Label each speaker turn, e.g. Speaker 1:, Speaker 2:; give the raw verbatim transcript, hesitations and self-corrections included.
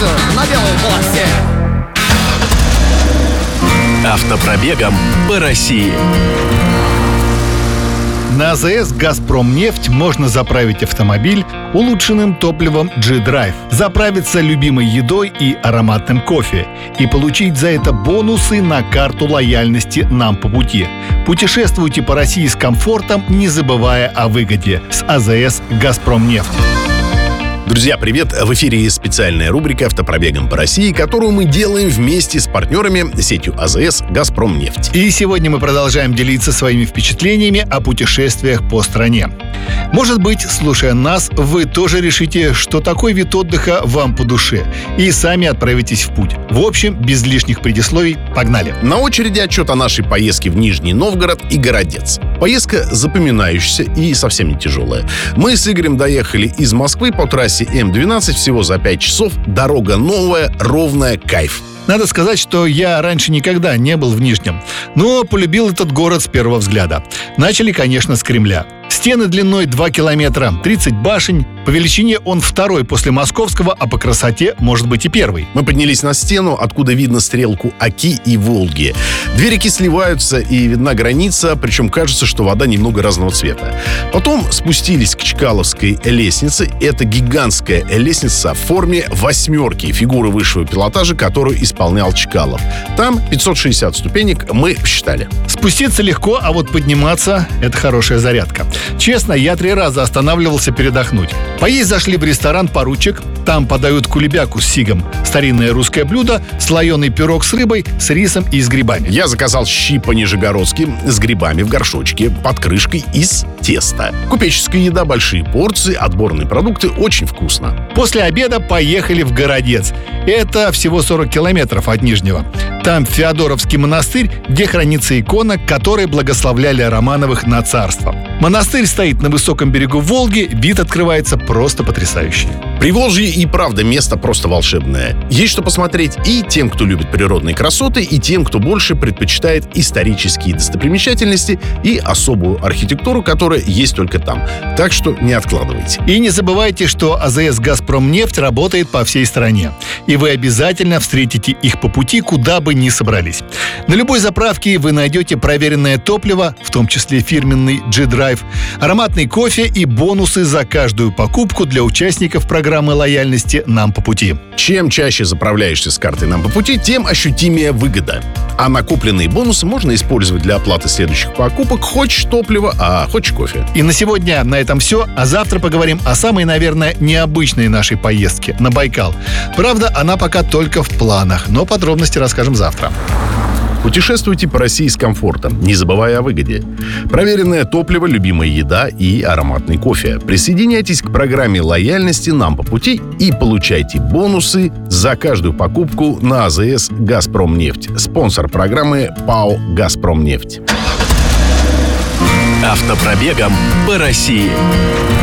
Speaker 1: Едем на белой полосе.
Speaker 2: Автопробегом по России.
Speaker 3: На АЗС «Газпромнефть» можно заправить автомобиль улучшенным топливом G-Drive, заправиться любимой едой и ароматным кофе и получить за это бонусы на карту лояльности «Нам по пути». Путешествуйте по России с комфортом, не забывая о выгоде. С АЗС «Газпромнефть».
Speaker 2: Друзья, привет! В эфире специальная рубрика «Автопробегом по России», которую мы делаем вместе с партнерами сетью АЗС «Газпромнефть».
Speaker 3: И сегодня мы продолжаем делиться своими впечатлениями о путешествиях по стране. Может быть, слушая нас, вы тоже решите, что такой вид отдыха вам по душе, и сами отправитесь в путь. В общем, без лишних предисловий, погнали!
Speaker 2: На очереди отчет о нашей поездке в Нижний Новгород и Городец. Поездка запоминающаяся и совсем не тяжелая. Мы с Игорем доехали из Москвы по трассе эм двенадцать всего за пять часов. Дорога новая, ровная, кайф.
Speaker 3: Надо сказать, что я раньше никогда не был в Нижнем, но полюбил этот город с первого взгляда. Начали, конечно, с Кремля. Стены длиной два километра, тридцать башен. По величине он второй после московского, а по красоте, может быть, и первый.
Speaker 2: Мы поднялись на стену, откуда видно стрелку Оки и Волги. Две реки сливаются, и видна граница, причем кажется, что вода немного разного цвета. Потом спустились к Чкаловской лестнице. Это гигантская лестница в форме восьмерки, фигуры высшего пилотажа, которую исполнял Чкалов. Там пятьсот шестьдесят ступенек, мы посчитали.
Speaker 3: Спуститься легко, а вот подниматься — это хорошая зарядка. Честно, я три раза останавливался передохнуть. Поесть зашли в ресторан «Поручик». Там подают кулебяку с сигом. Старинное русское блюдо, слоеный пирог с рыбой, с рисом и с грибами.
Speaker 2: Я заказал щи по-нижегородски с грибами в горшочке, под крышкой из теста. Купеческая еда, большие порции, отборные продукты, очень вкусно.
Speaker 3: После обеда поехали в Городец. Это всего сорок километров от Нижнего. Там Феодоровский монастырь, где хранится икона, которой благословляли Романовых на царство. Монастырь стоит на высоком берегу Волги, вид открывается просто потрясающий.
Speaker 2: Приволжье и правда место просто волшебное. Есть что посмотреть и тем, кто любит природные красоты, и тем, кто больше предпочитает исторические достопримечательности и особую архитектуру, которая есть только там. Так что не откладывайте.
Speaker 3: И не забывайте, что АЗС «Газпромнефть» работает по всей стране. И вы обязательно встретите их по пути, куда бы ни собрались. На любой заправке вы найдете проверенное топливо, в том числе фирменный G-Drive, ароматный кофе и бонусы за каждую покупку для участников программы лояльности «Нам по пути».
Speaker 2: Чем чаще заправляешься с картой «Нам по пути», тем ощутимее выгода. А накопленные бонусы можно использовать для оплаты следующих покупок. Хочешь топливо, а хочешь кофе.
Speaker 3: И на сегодня на этом все. А завтра поговорим о самой, наверное, необычной нашей поездке на Байкал. Правда, она пока только в планах, но подробности расскажем завтра.
Speaker 2: Путешествуйте по России с комфортом, не забывая о выгоде. Проверенное топливо, любимая еда и ароматный кофе. Присоединяйтесь к программе лояльности «Нам по пути» и получайте бонусы за каждую покупку на АЗС «Газпромнефть». Спонсор программы ПАО «Газпромнефть».
Speaker 4: Автопробегом по России.